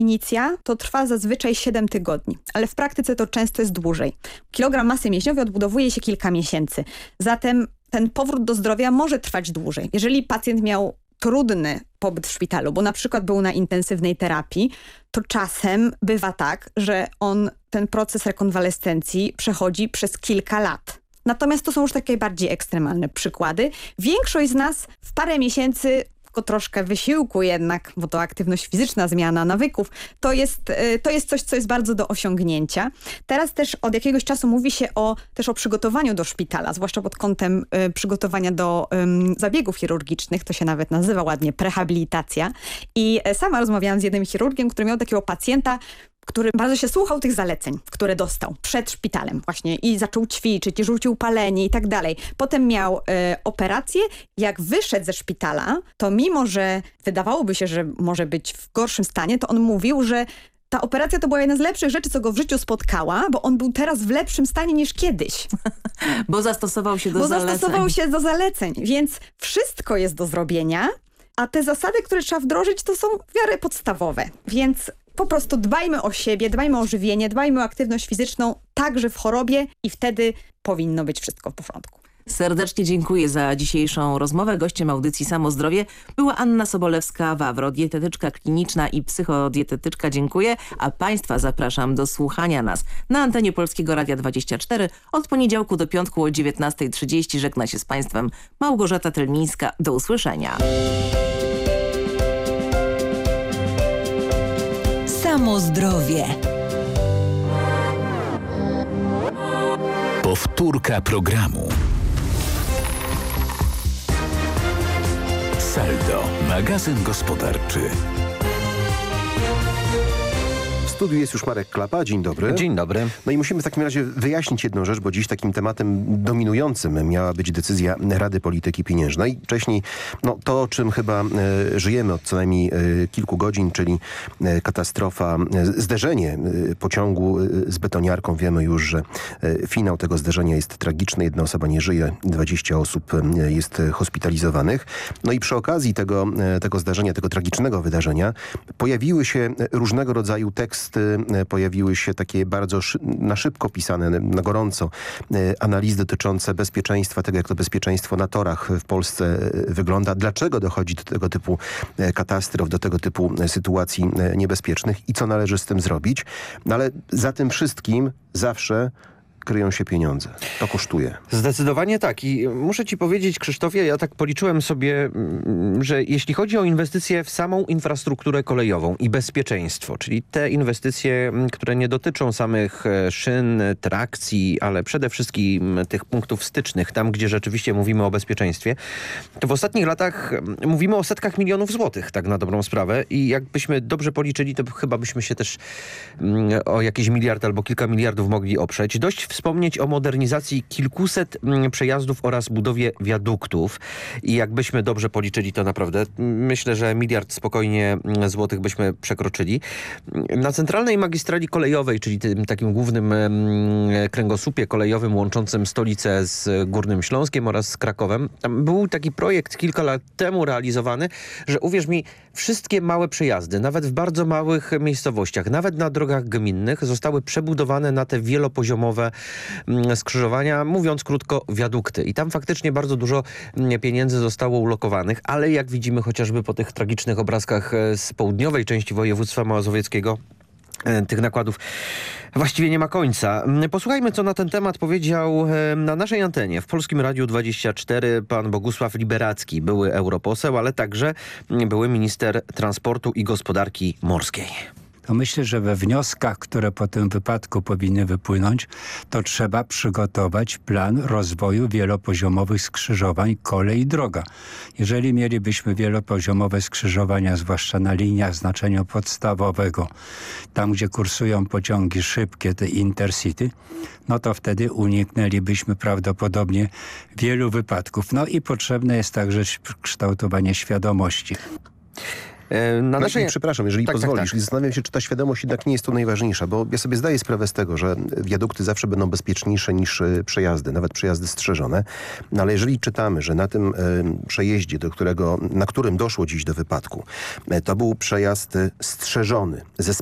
inicja to trwa zazwyczaj 7 tygodni, ale w praktyce to często jest dłużej. Kilogram masy mięśniowej odbudowuje się kilka miesięcy. Zatem ten powrót do zdrowia może trwać dłużej. Jeżeli pacjent miał trudny pobyt w szpitalu, bo na przykład był na intensywnej terapii, to czasem bywa tak, że on ten proces rekonwalescencji przechodzi przez kilka lat. Natomiast to są już takie bardziej ekstremalne przykłady. Większość z nas w parę miesięcy, tylko troszkę wysiłku jednak, bo to aktywność fizyczna, zmiana nawyków, to jest coś, co jest bardzo do osiągnięcia. Teraz też od jakiegoś czasu mówi się też o przygotowaniu do szpitala, zwłaszcza pod kątem przygotowania do zabiegów chirurgicznych. To się nawet nazywa ładnie prehabilitacja. I sama rozmawiałam z jednym chirurgiem, który miał takiego pacjenta, który bardzo się słuchał tych zaleceń, które dostał przed szpitalem właśnie i zaczął ćwiczyć, i rzucił palenie i tak dalej. Potem miał operację. Jak wyszedł ze szpitala, to mimo, że wydawałoby się, że może być w gorszym stanie, to on mówił, że ta operacja to była jedna z lepszych rzeczy, co go w życiu spotkała, bo on był teraz w lepszym stanie niż kiedyś. Bo zastosował się do zaleceń. Więc wszystko jest do zrobienia, a te zasady, które trzeba wdrożyć, to są w miarę podstawowe. Więc po prostu dbajmy o siebie, dbajmy o żywienie, dbajmy o aktywność fizyczną także w chorobie i wtedy powinno być wszystko w porządku. Serdecznie dziękuję za dzisiejszą rozmowę. Gościem audycji Samozdrowie była Anna Sobolewska-Wawro, dietetyczka kliniczna i psychodietetyczka. Dziękuję, a Państwa zapraszam do słuchania nas na antenie Polskiego Radia 24 od poniedziałku do piątku o 19:30. Żegna się z Państwem Małgorzata Tylmińska. Do usłyszenia. Samozdrowie. Powtórka programu. Saldo, magazyn gospodarczy. W studiu jest już Marek Klapa. Dzień dobry. Dzień dobry. No i musimy w takim razie wyjaśnić jedną rzecz, bo dziś takim tematem dominującym miała być decyzja Rady Polityki Pieniężnej. Wcześniej to, o czym chyba żyjemy od co najmniej kilku godzin, czyli katastrofa, zderzenie pociągu z betoniarką. Wiemy już, że finał tego zderzenia jest tragiczny. Jedna osoba nie żyje, 20 osób jest hospitalizowanych. No i przy okazji tego zdarzenia, tego tragicznego wydarzenia pojawiły się różnego rodzaju teksty, pojawiły się takie bardzo na szybko pisane, na gorąco analizy dotyczące bezpieczeństwa, tego jak to bezpieczeństwo na torach w Polsce wygląda, dlaczego dochodzi do tego typu katastrof, do tego typu sytuacji niebezpiecznych i co należy z tym zrobić. No ale za tym wszystkim zawsze kryją się pieniądze. To kosztuje. Zdecydowanie tak. I muszę ci powiedzieć, Krzysztofie, ja tak policzyłem sobie, że jeśli chodzi o inwestycje w samą infrastrukturę kolejową i bezpieczeństwo, czyli te inwestycje, które nie dotyczą samych szyn, trakcji, ale przede wszystkim tych punktów stycznych, tam gdzie rzeczywiście mówimy o bezpieczeństwie, to w ostatnich latach mówimy o setkach milionów złotych, tak na dobrą sprawę. I jakbyśmy dobrze policzyli, to chyba byśmy się też o jakiś miliard albo kilka miliardów mogli oprzeć. Dość wspomnieć o modernizacji kilkuset przejazdów oraz budowie wiaduktów. I jakbyśmy dobrze policzyli, to naprawdę myślę, że miliard spokojnie złotych byśmy przekroczyli. Na centralnej magistrali kolejowej, czyli tym takim głównym kręgosłupie kolejowym łączącym stolicę z Górnym Śląskiem oraz z Krakowem, tam był taki projekt kilka lat temu realizowany, że uwierz mi, wszystkie małe przejazdy, nawet w bardzo małych miejscowościach, nawet na drogach gminnych, zostały przebudowane na te wielopoziomowe skrzyżowania, mówiąc krótko, wiadukty. I tam faktycznie bardzo dużo pieniędzy zostało ulokowanych, ale jak widzimy chociażby po tych tragicznych obrazkach z południowej części województwa mazowieckiego, tych nakładów właściwie nie ma końca. Posłuchajmy, co na ten temat powiedział na naszej antenie w Polskim Radiu 24 pan Bogusław Liberacki, były europoseł, ale także były minister transportu i gospodarki morskiej. To myślę, że we wnioskach, które po tym wypadku powinny wypłynąć, to trzeba przygotować plan rozwoju wielopoziomowych skrzyżowań kolej i droga. Jeżeli mielibyśmy wielopoziomowe skrzyżowania, zwłaszcza na liniach znaczenia podstawowego, tam gdzie kursują pociągi szybkie, te intercity, no to wtedy uniknęlibyśmy prawdopodobnie wielu wypadków. No i potrzebne jest także kształtowanie świadomości. Przepraszam, jeżeli pozwolisz. Zastanawiam się, czy ta świadomość jednak nie jest tu najważniejsza, bo ja sobie zdaję sprawę z tego, że wiadukty zawsze będą bezpieczniejsze niż przejazdy, nawet przejazdy strzeżone. No ale jeżeli czytamy, że na tym przejeździe, na którym doszło dziś do wypadku, to był przejazd strzeżony ze